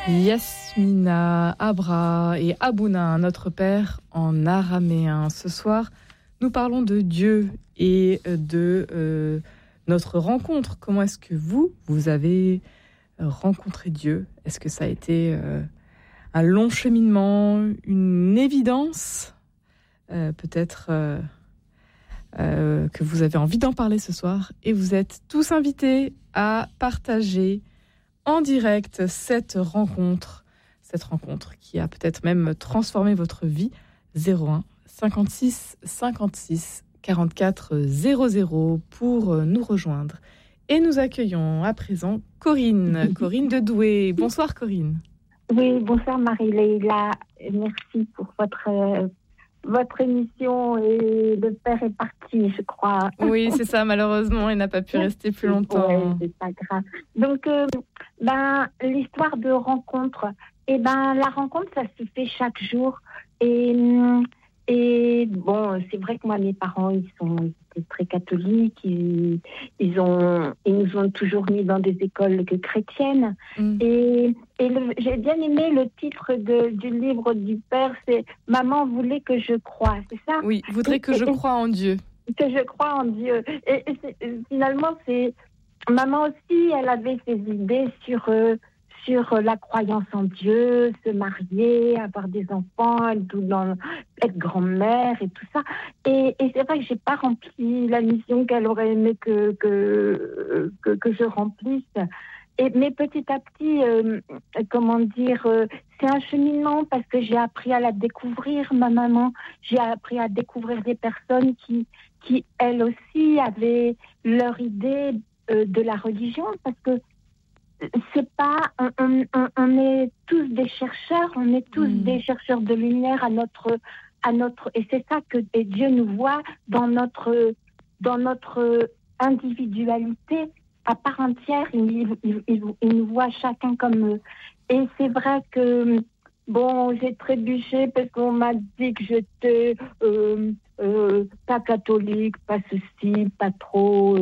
Yasmina, Abra et Abouna, notre Père en araméen. Ce soir, nous parlons de Dieu et de notre rencontre. Comment est-ce que vous avez rencontré Dieu ? Est-ce que ça a été un long cheminement, une évidence ? Peut-être que vous avez envie d'en parler ce soir. Et vous êtes tous invités à partager en direct cette rencontre qui a peut-être même transformé votre vie. 01 56 56 44 00 pour nous rejoindre. Et nous accueillons à présent Corinne de Douai. Bonsoir Corinne. Oui, bonsoir Marie-Leila. Merci pour votre émission et le père est parti, je crois. Oui, c'est ça, malheureusement, il n'a pas pu rester plus longtemps. Oui, c'est pas grave. Donc, l'histoire de rencontre, la rencontre, ça se fait chaque jour. Et bon, c'est vrai que moi, mes parents, ils étaient très catholiques. Ils nous ont toujours mis dans des écoles chrétiennes. Et j'ai bien aimé le titre du livre du père, c'est « Maman voulait que je croie », c'est ça ? Oui, voudrait que je croie en Dieu. Que je crois en Dieu. Et finalement, maman aussi, elle avait ses idées sur la croyance en Dieu, se marier, avoir des enfants, être grand-mère et tout ça. Et c'est vrai que j'ai pas rempli la mission qu'elle aurait aimé que je remplisse. Mais petit à petit, c'est un cheminement parce que j'ai appris à la découvrir, ma maman. J'ai appris à découvrir des personnes qui elles aussi, avaient leur idée de la religion parce que c'est pas, on est tous des chercheurs, on est tous des chercheurs de lumière à notre, et c'est ça que Dieu nous voit dans notre individualité à part entière. Il nous voit chacun comme eux. Et c'est vrai que j'ai trébuché parce qu'on m'a dit que j'étais pas catholique, pas ceci, pas trop.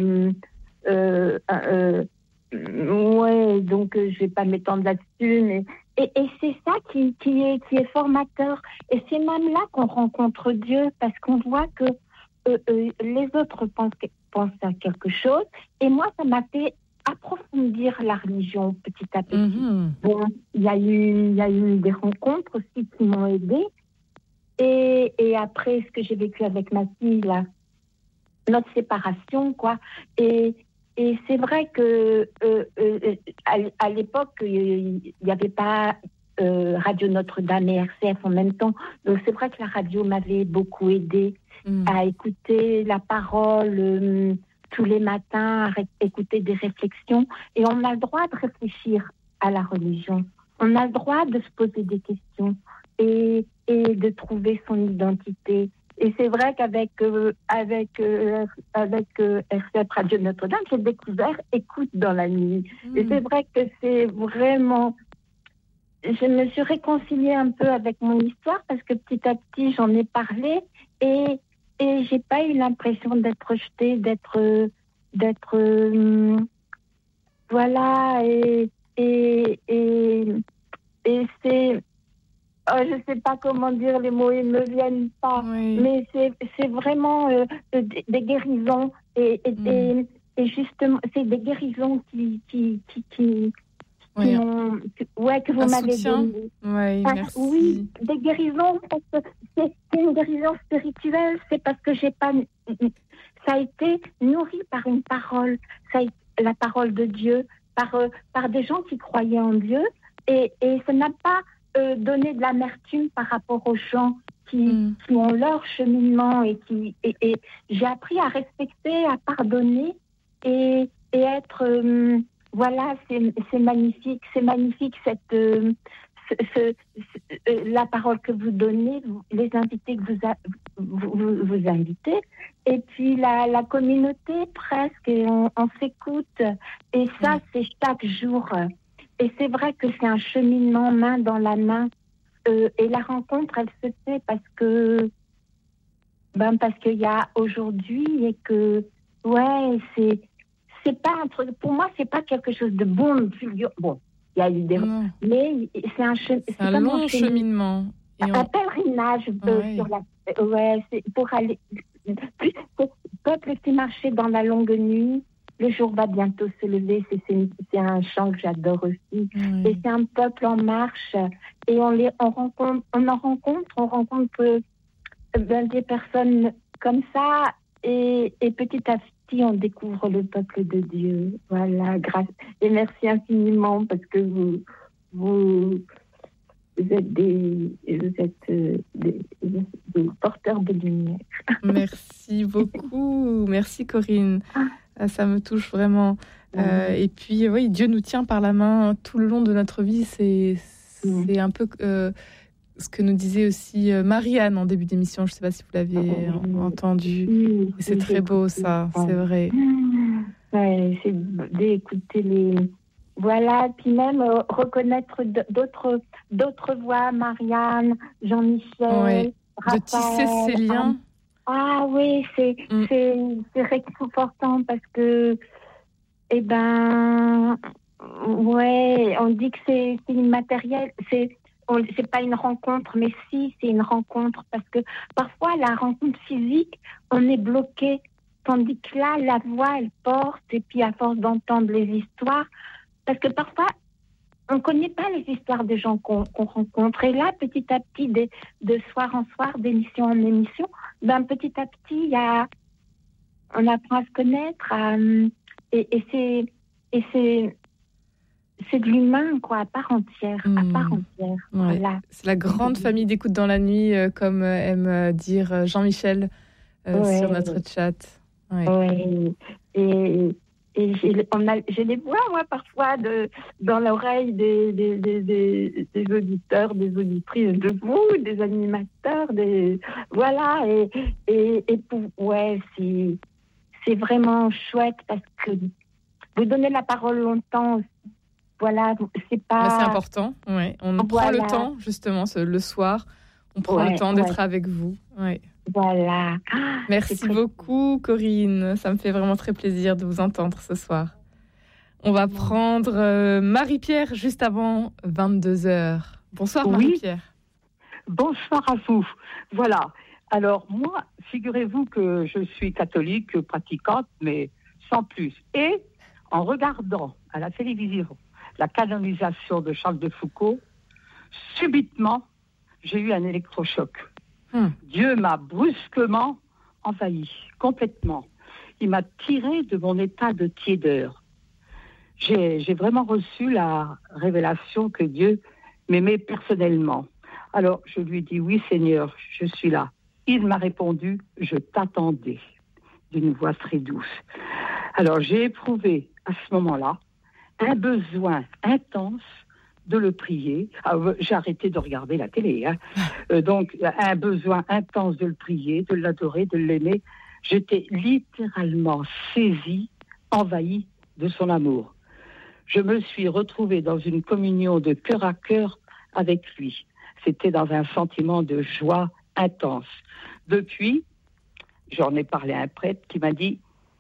Donc je vais pas m'étendre là-dessus, mais et c'est ça qui est formateur. Et c'est même là qu'on rencontre Dieu, parce qu'on voit que les autres pensent à quelque chose, et moi ça m'a fait approfondir la religion petit à petit. Bon, il y a eu des rencontres aussi qui m'ont aidée, et après ce que j'ai vécu avec ma fille là, notre séparation quoi, et c'est vrai que à l'époque, il n'y avait pas Radio Notre-Dame et RCF en même temps. Donc c'est vrai que la radio m'avait beaucoup aidée à écouter la parole tous les matins, à écouter des réflexions. Et on a le droit de réfléchir à la religion. On a le droit de se poser des questions et de trouver son identité. Et c'est vrai qu'avec RCF Radio Notre-Dame, j'ai découvert Écoute dans la nuit. Et c'est vrai que c'est vraiment... Je me suis réconciliée un peu avec mon histoire parce que petit à petit, j'en ai parlé et j'ai pas eu l'impression d'être rejetée, d'être voilà, et c'est... je sais pas comment dire, les mots, ils me viennent pas. Oui. Mais c'est vraiment des guérisons et justement, c'est des guérisons que vous m'avez donné. Oui, merci. Oui, des guérisons, parce que c'est une guérison spirituelle, c'est parce que ça a été nourri par une parole, la parole de Dieu, par des gens qui croyaient en Dieu, et ça n'a pas donné de l'amertume par rapport aux gens qui ont leur cheminement, et j'ai appris à respecter, à pardonner et être... voilà, c'est magnifique la parole que vous donnez, les invités que vous invitez, et puis la communauté presque, et on s'écoute, et ça c'est chaque jour, et c'est vrai que c'est un cheminement main dans la main, et la rencontre elle se fait parce qu'il y a aujourd'hui, et que c'est pas un truc, pour moi c'est pas quelque chose de bon, Il y a eu des... Non. Mais C'est un long cheminement. Un pèlerinage sur la... Ouais, c'est pour aller... Plus, le peuple qui marchait dans la longue nuit, le jour va bientôt se lever. C'est un chant que j'adore aussi. Oui. Et c'est un peuple en marche. Et on rencontre des personnes comme ça. Et petit à petit, on découvre le peuple de Dieu. Voilà, grâce. Et merci infiniment parce que vous êtes des porteurs de lumière. Merci beaucoup. Merci Corinne. Ça me touche vraiment. Et puis, oui, Dieu nous tient par la main tout le long de notre vie. C'est un peu ce que nous disait aussi Marianne en début d'émission. Je ne sais pas si vous l'avez entendu. Et c'est très beau, ça. C'est vrai. Ouais, c'est d'écouter les... Voilà, puis même reconnaître d'autres voix, Marianne, Jean-Michel, Raphaël. De tisser ces liens. Ah oui, c'est réconfortant parce que, on dit que c'est immatériel, c'est pas une rencontre, mais si, c'est une rencontre parce que parfois la rencontre physique, on est bloqué, tandis que là, la voix, elle porte, et puis à force d'entendre les histoires, parce que parfois, on ne connaît pas les histoires des gens qu'on rencontre. Et là, petit à petit, de soir en soir, d'émission en émission, petit à petit, on apprend à se connaître. Et c'est de l'humain, quoi, à part entière. À part entière. Ouais. Voilà. C'est la grande famille d'écoute dans la nuit, comme aime dire Jean-Michel sur notre chat. Ouais. Et je les vois, moi, parfois, dans l'oreille des auditeurs, des auditrices de vous, des animateurs, voilà. C'est vraiment chouette parce que vous donnez la parole longtemps. Voilà, c'est pas... C'est important, ouais. On prend le temps, justement, le soir. On prend le temps d'être avec vous. Ouais. Voilà. Merci beaucoup, Corinne. Ça me fait vraiment très plaisir de vous entendre ce soir. On va prendre Marie-Pierre juste avant 22h. Bonsoir, Marie-Pierre. Bonsoir à vous. Voilà. Alors, moi, figurez-vous que je suis catholique, pratiquante, mais sans plus. Et en regardant à la télévision la canonisation de Charles de Foucauld, subitement, j'ai eu un électrochoc. Dieu m'a brusquement envahi, complètement. Il m'a tiré de mon état de tiédeur. J'ai vraiment reçu la révélation que Dieu m'aimait personnellement. Alors, je lui ai dit, oui Seigneur, je suis là. Il m'a répondu, je t'attendais, d'une voix très douce. Alors, j'ai éprouvé à ce moment-là un besoin intense de le prier. J'ai arrêté de regarder la télé. Donc, un besoin intense de le prier, de l'adorer, de l'aimer. J'étais littéralement saisie, envahie de son amour. Je me suis retrouvée dans une communion de cœur à cœur avec lui. C'était dans un sentiment de joie intense. Depuis, j'en ai parlé à un prêtre qui m'a dit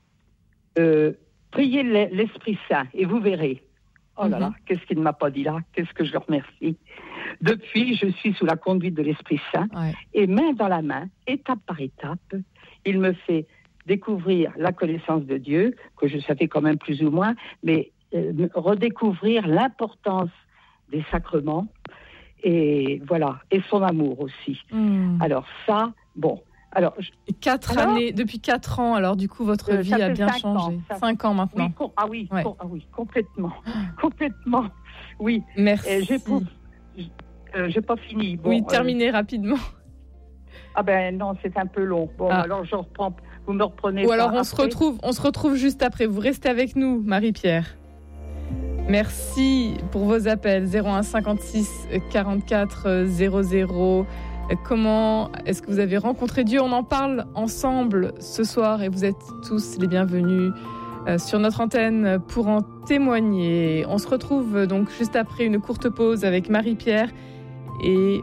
priez l'Esprit Saint et vous verrez. Oh là là, qu'est-ce qu'il ne m'a pas dit là? Qu'est-ce que je le remercie. Depuis, je suis sous la conduite de l'Esprit Saint et main dans la main, étape par étape, il me fait découvrir la connaissance de Dieu, que je savais quand même plus ou moins, mais redécouvrir l'importance des sacrements et voilà, et son amour aussi. Alors ça, bon. Alors, depuis 4 ans, alors du coup, votre vie a bien changé. 5 ans maintenant. Oui, complètement. Complètement, oui. Merci. J'ai pas fini. Bon, terminez rapidement. Ah ben non, c'est un peu long. Bon, alors je reprends. Vous me reprenez. Ou alors on se retrouve juste après. Vous restez avec nous, Marie-Pierre. Merci pour vos appels 01 56 44 00. Comment est-ce que vous avez rencontré Dieu? On en parle ensemble ce soir et vous êtes tous les bienvenus sur notre antenne pour en témoigner. On se retrouve donc juste après une courte pause avec Marie-Pierre et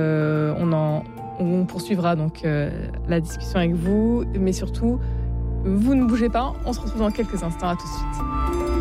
on poursuivra donc la discussion avec vous, mais surtout, vous ne bougez pas, on se retrouve dans quelques instants, à tout de suite.